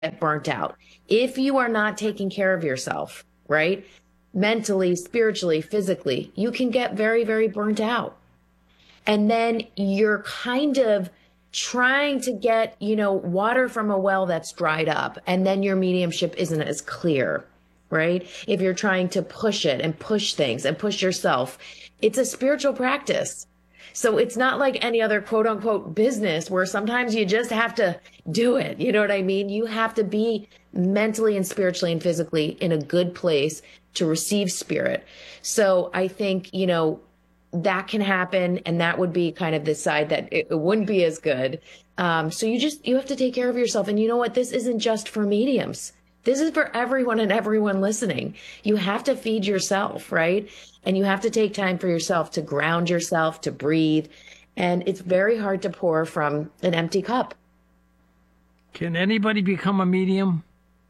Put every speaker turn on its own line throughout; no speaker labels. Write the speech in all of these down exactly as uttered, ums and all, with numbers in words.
get burnt out. If you are not taking care of yourself, right? Mentally, spiritually, physically, you can get very, very burnt out. And then you're kind of trying to get, you know, water from a well that's dried up. And then your mediumship isn't as clear, right? If you're trying to push it and push things and push yourself, it's a spiritual practice. So it's not like any other quote unquote business where sometimes you just have to do it. You know what I mean? You have to be mentally and spiritually and physically in a good place to receive spirit. So I think, you know, that can happen. And that would be kind of the side that it, it wouldn't be as good. Um, so you just, you have to take care of yourself. And you know what? This isn't just for mediums. This is for everyone and everyone listening. You have to feed yourself, right? And you have to take time for yourself to ground yourself, to breathe. And it's very hard to pour from an empty cup.
Can anybody become a medium?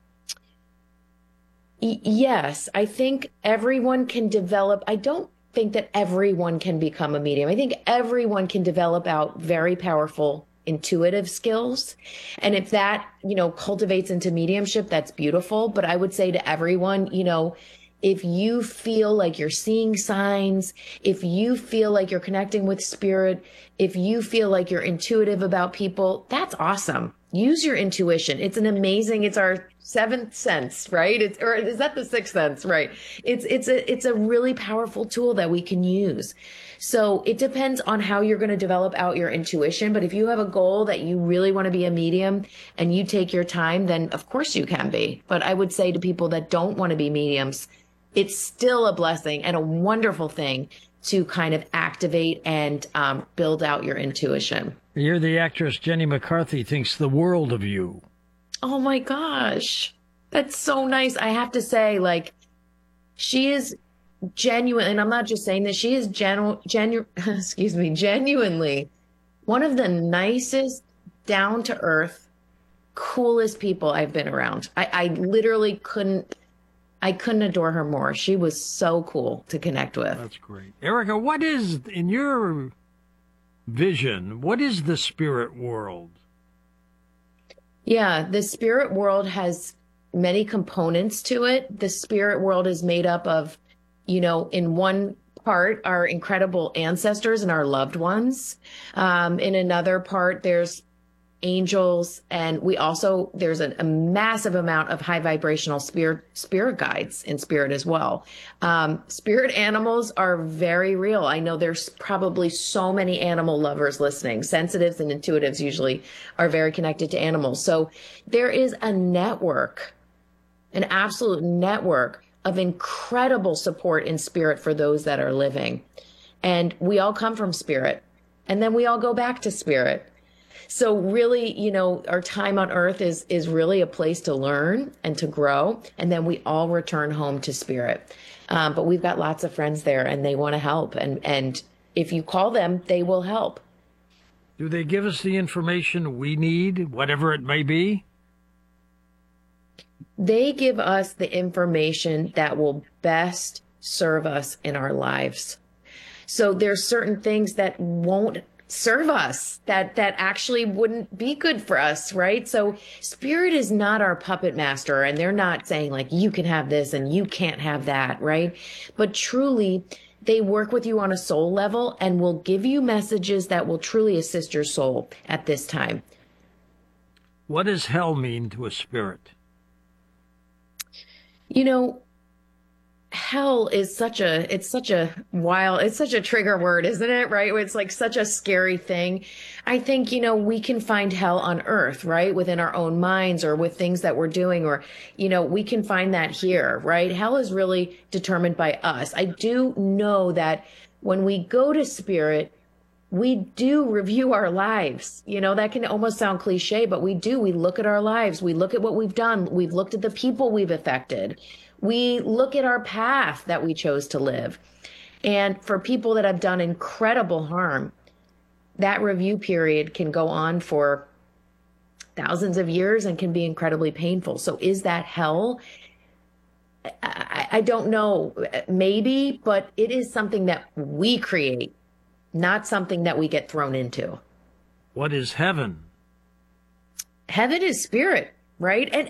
Y- yes, I think everyone can develop. I don't think that everyone can become a medium. I think everyone can develop out very powerful intuitive skills. And if that, you know, cultivates into mediumship, that's beautiful. But I would say to everyone, you know, if you feel like you're seeing signs, if you feel like you're connecting with spirit, if you feel like you're intuitive about people, that's awesome. Use your intuition. It's an amazing, it's our seventh sense, right? It's, or is that the sixth sense? Right. It's, it's a, it's a really powerful tool that we can use. So it depends on how you're going to develop out your intuition. But if you have a goal that you really want to be a medium and you take your time, then of course you can be. But I would say to people that don't want to be mediums, it's still a blessing and a wonderful thing to kind of activate and um, build out your intuition.
You're the actress Jenny McCarthy thinks the world of you.
Oh my gosh. That's so nice. I have to say, like, she is genuine, and I'm not just saying this, she is genu genu excuse me, genuinely one of the nicest, down to earth, coolest people I've been around. I, I literally couldn't, I couldn't adore her more. She was so cool to connect with.
That's great. Erica, what is, in your vision, what is the spirit world?
Yeah, the spirit world has many components to it. The spirit world is made up of, you know, in one part, our incredible ancestors and our loved ones. Um, in another part, there's angels. And we also, there's a, a massive amount of high vibrational spirit, spirit guides in spirit as well. Um, spirit animals are very real. I know there's probably so many animal lovers listening. Sensitives and intuitives usually are very connected to animals. So there is a network, an absolute network of incredible support in spirit for those that are living. And we all come from spirit, and then we all go back to spirit. So really, you know, our time on earth is, is really a place to learn and to grow. And then we all return home to spirit. Um, but we've got lots of friends there and they want to help. And, and if you call them, they will help.
Do they give us the information we need, whatever it may be?
They give us the information that will best serve us in our lives. So there's certain things that won't serve us, that that actually wouldn't be good for us, right? So spirit is not our puppet master, and they're not saying like, you can have this and you can't have that, right? But truly, they work with you on a soul level and will give you messages that will truly assist your soul at this time.
What does hell mean to a spirit?
You know, hell is such a, it's such a wild, it's such a trigger word, isn't it? Right? It's like such a scary thing. I think, you know, we can find hell on earth, right? Within our own minds or with things that we're doing, or, you know, we can find that here, right? Hell is really determined by us. I do know that when we go to spirit, we do review our lives. You know, that can almost sound cliche, but we do. We look at our lives. We look at what we've done. We've looked at the people we've affected. We look at our path that we chose to live. And for people that have done incredible harm, that review period can go on for thousands of years and can be incredibly painful. So is that hell? I, I don't know, maybe, but it is something that we create, not something that we get thrown into.
What is heaven?
Heaven is spirit. right? And